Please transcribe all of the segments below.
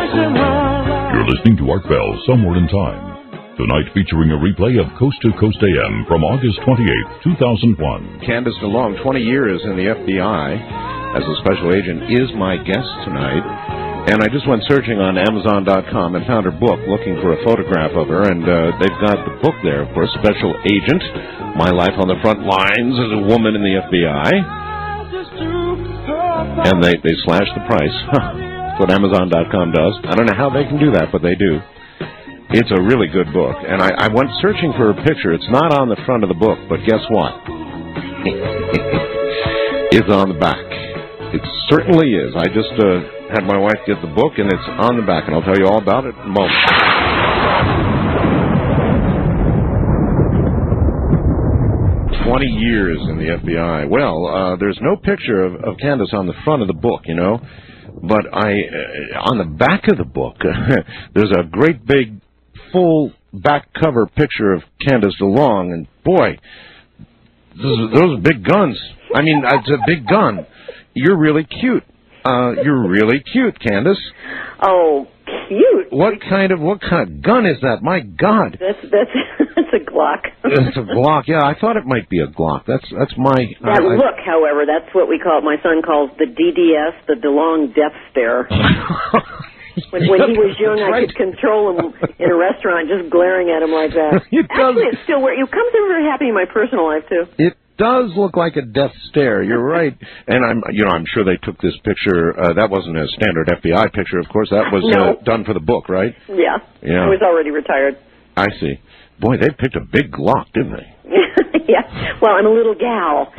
You're listening to Art Bell, Somewhere in Time. Tonight featuring a replay of Coast to Coast AM from August 28, 2001. Candace DeLong, 20 years in the FBI as a special agent, is my guest tonight. And I just went searching on Amazon.com and found her book, looking for a photograph of her. And they've got the book there, of course, Special Agent, My Life on the Front Lines as a Woman in the FBI. And they slashed the price. That's what Amazon.com does. I don't know how they can do that, but they do. It's a really good book. And I went searching for a picture. It's not on the front of the book, but guess what? It's on the back. It certainly is. I just had my wife get the book, and it's on the back, and I'll tell you all about it in a moment. Years in the FBI. Well, there's no picture of Candace on the front of the book, you know, but on the back of the book, there's a great big full back cover picture of Candace DeLong, and boy, those are big guns. I mean, it's a big gun. You're really cute. You're really cute, Candace. Oh, cute. What kind of gun is that? My God. That's a Glock. It's a Glock. Yeah, I thought it might be a Glock. That's my. Look, however, that's what we call it. My son calls the DDS, the DeLong Death Stare. When he was young, I could control him in a restaurant, just glaring at him like that. Actually, it's still where you come through very happy in my personal life too. It does look like a death stare. You're right. And I'm sure they took this picture. That wasn't a standard FBI picture, of course. That was done for the book, right? Yeah. I was already retired. I see. Boy, they picked a big Glock, didn't they? Yeah. Well, I'm a little gal.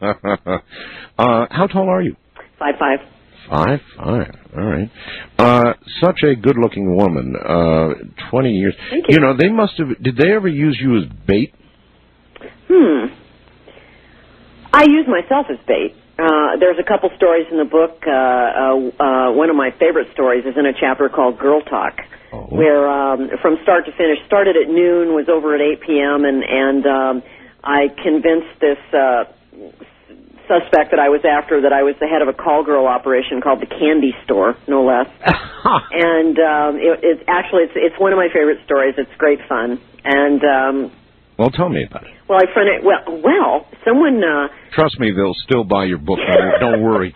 How tall are you? 5'5". 5'5". All right. Such a good-looking woman. 20 years. Thank you. You know, they must have. Did they ever use you as bait? I use myself as bait. There's a couple stories in the book. One of my favorite stories is in a chapter called Girl Talk, where from start to finish, started at noon, was over at 8 p.m., and I convinced this suspect that I was after that I was the head of a call girl operation called the Candy Store, no less. And it's one of my favorite stories. It's great fun. And well, tell me about it. Well, someone. Trust me, they'll still buy your book. Don't worry.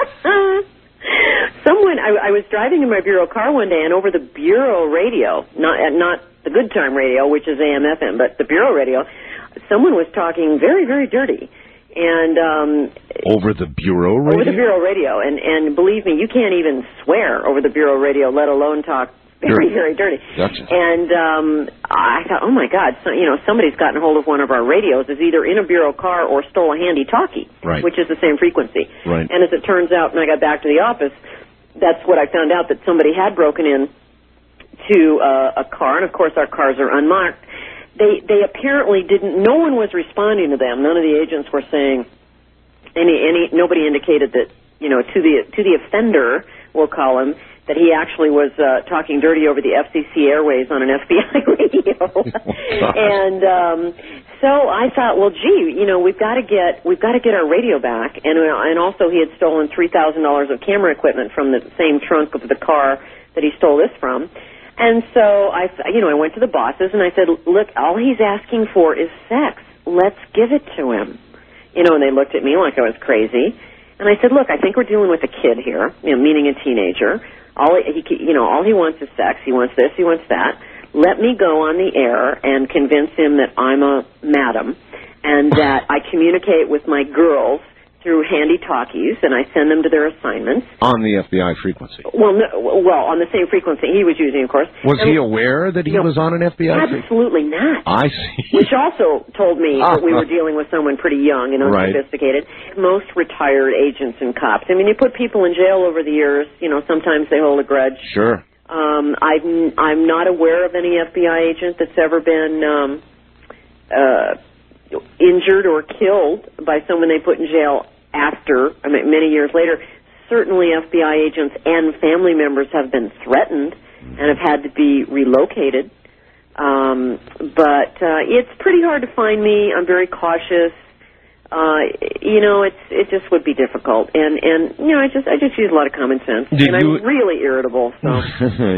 I was driving in my bureau car one day, and over the bureau radio, not the Good Time radio, which is AM/FM, but the bureau radio, someone was talking very, very dirty. And over the bureau radio? Over the bureau radio. And believe me, you can't even swear over the bureau radio, let alone talk very, very dirty. Gotcha. And I thought, oh, my God, somebody's gotten hold of one of our radios, is either in a bureau car or stole a handy-talkie, right, which is the same frequency. Right. And as it turns out, when I got back to the office, that's what I found out, that somebody had broken in to a car, and, of course, our cars are unmarked. They apparently didn't, no one was responding to them. None of the agents were saying, nobody indicated that, to the offender, we'll call him, that he actually was talking dirty over the FCC airways on an FBI radio. And so I thought, well, gee, we've got to get our radio back. And also he had stolen $3,000 of camera equipment from the same trunk of the car that he stole this from. And so I went to the bosses and I said, look, all he's asking for is sex. Let's give it to him. And they looked at me like I was crazy. And I said, look, I think we're dealing with a kid here, meaning a teenager. All he wants is sex. He wants this, he wants that. Let me go on the air and convince him that I'm a madam and that I communicate with my girls through handy-talkies, and I send them to their assignments. On the FBI frequency? Well, on the same frequency he was using, of course. Was he aware that he was on an FBI frequency? Absolutely not. I see. Which also told me that we were dealing with someone pretty young and unsophisticated. Right. Most retired agents and cops. I mean, you put people in jail over the years, sometimes they hold a grudge. Sure. I'm not aware of any FBI agent that's ever been injured or killed by someone they put in jail many years later. Certainly FBI agents and family members have been threatened and have had to be relocated. But it's pretty hard to find me. I'm very cautious. It just would be difficult. And I just use a lot of common sense. I'm really irritable, so.